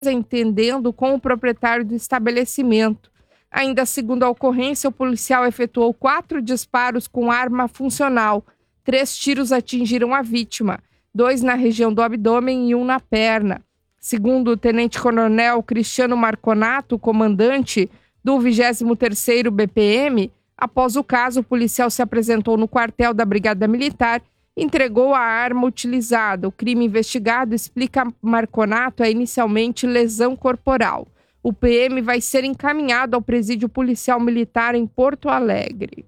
entendendo com o proprietário do estabelecimento. Ainda segundo a ocorrência, o policial efetuou 4 disparos com arma funcional. 3 tiros atingiram a vítima, 2 na região do abdômen e 1 na perna. Segundo o tenente-coronel Cristiano Marconato, comandante do 23º BPM, após o caso, o policial se apresentou no quartel da Brigada Militar e entregou a arma utilizada. O crime investigado, explica Marconato, é inicialmente lesão corporal. O PM vai ser encaminhado ao presídio policial militar em Porto Alegre.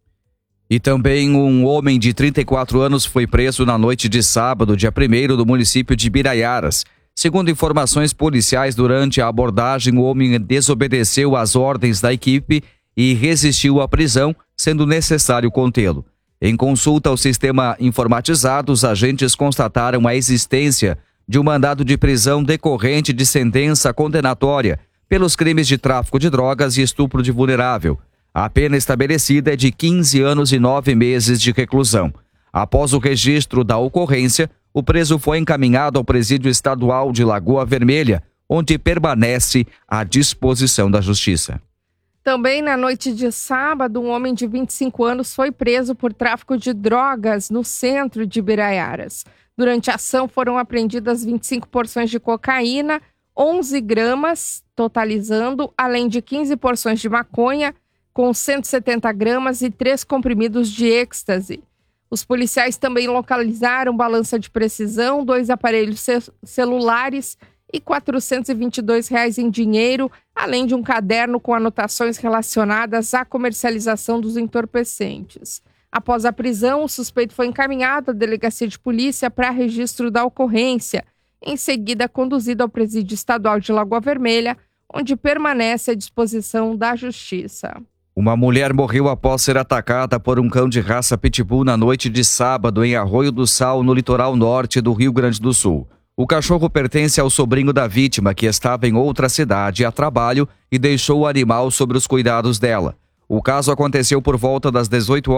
E também um homem de 34 anos foi preso na noite de sábado, dia 1º, no município de Biraiaras. Segundo informações policiais, durante a abordagem, o homem desobedeceu às ordens da equipe e resistiu à prisão, sendo necessário contê-lo. Em consulta ao sistema informatizado, os agentes constataram a existência de um mandado de prisão decorrente de sentença condenatória pelos crimes de tráfico de drogas e estupro de vulnerável. A pena estabelecida é de 15 anos e 9 meses de reclusão. Após o registro da ocorrência, o preso foi encaminhado ao Presídio Estadual de Lagoa Vermelha, onde permanece à disposição da Justiça. Também na noite de sábado, um homem de 25 anos foi preso por tráfico de drogas no centro de Biraiaras. Durante a ação foram apreendidas 25 porções de cocaína, 11 gramas, totalizando, além de 15 porções de maconha, com 170 gramas e 3 comprimidos de êxtase. Os policiais também localizaram balança de precisão, 2 aparelhos celulares e R$ 422 em dinheiro, além de um caderno com anotações relacionadas à comercialização dos entorpecentes. Após a prisão, o suspeito foi encaminhado à delegacia de polícia para registro da ocorrência, em seguida conduzido ao Presídio Estadual de Lagoa Vermelha, onde permanece à disposição da Justiça. Uma mulher morreu após ser atacada por um cão de raça pitbull na noite de sábado em Arroio do Sal, no litoral norte do Rio Grande do Sul. O cachorro pertence ao sobrinho da vítima, que estava em outra cidade a trabalho e deixou o animal sob os cuidados dela. O caso aconteceu por volta das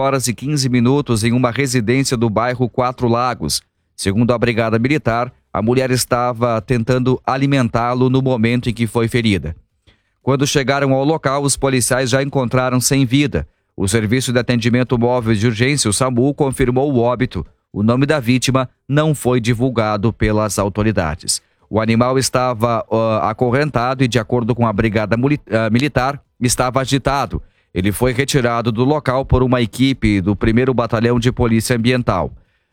18h15 em uma residência do bairro Quatro Lagos. Segundo a Brigada Militar, a mulher estava tentando alimentá-lo no momento em que foi ferida. Quando chegaram ao local, os policiais já encontraram sem vida. O Serviço de Atendimento Móvel de Urgência, o SAMU, confirmou o óbito. O nome da vítima não foi divulgado pelas autoridades. O animal estava acorrentado e, de acordo com a Brigada Militar, estava agitado. Ele foi retirado do local por uma equipe do 1º Batalhão de Polícia Ambiental.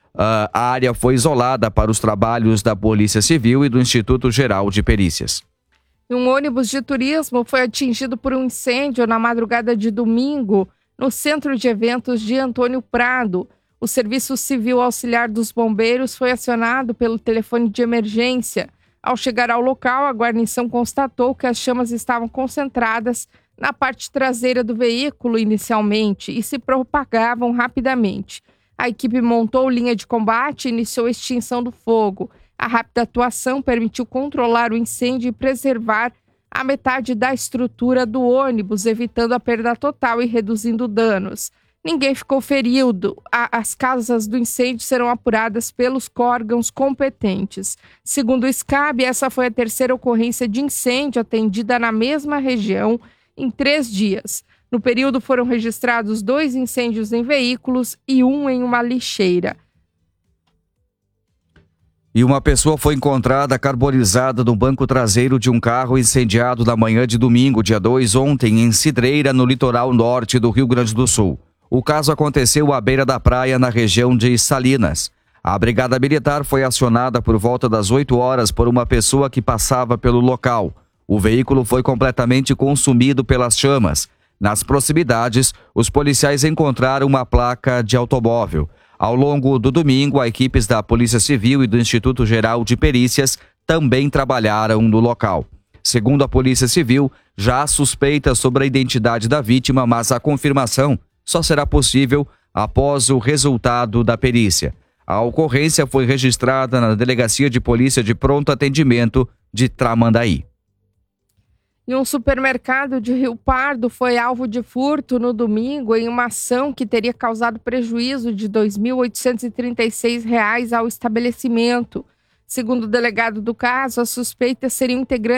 A área foi isolada para os trabalhos da Polícia Civil e do Instituto Geral de Perícias. Um ônibus de turismo foi atingido por um incêndio na madrugada de domingo no Centro de Eventos de Antônio Prado. O Serviço Civil Auxiliar dos Bombeiros foi acionado pelo telefone de emergência. Ao chegar ao local, a guarnição constatou que as chamas estavam concentradas na parte traseira do veículo inicialmente e se propagavam rapidamente. A equipe montou linha de combate e iniciou a extinção do fogo. A rápida atuação permitiu controlar o incêndio e preservar a metade da estrutura do ônibus, evitando a perda total e reduzindo danos. Ninguém ficou ferido. As causas do incêndio serão apuradas pelos órgãos competentes. Segundo o SCAB, essa foi a 3ª ocorrência de incêndio atendida na mesma região em 3 dias. No período foram registrados 2 incêndios em veículos e 1 em uma lixeira. E uma pessoa foi encontrada carbonizada no banco traseiro de um carro incendiado na manhã de domingo, dia 2, ontem, em Cidreira, no litoral norte do Rio Grande do Sul. O caso aconteceu à beira da praia, na região de Salinas. A Brigada Militar foi acionada por volta das 8 horas por uma pessoa que passava pelo local. O veículo foi completamente consumido pelas chamas. Nas proximidades, os policiais encontraram uma placa de automóvel. Ao longo do domingo, equipes da Polícia Civil e do Instituto Geral de Perícias também trabalharam no local. Segundo a Polícia Civil, já há suspeita sobre a identidade da vítima, mas a confirmação só será possível após o resultado da perícia. A ocorrência foi registrada na Delegacia de Polícia de Pronto Atendimento de Tramandaí. E um supermercado de Rio Pardo foi alvo de furto no domingo em uma ação que teria causado prejuízo de R$ 2.836 ao estabelecimento. Segundo o delegado do caso, a suspeita seria um integrante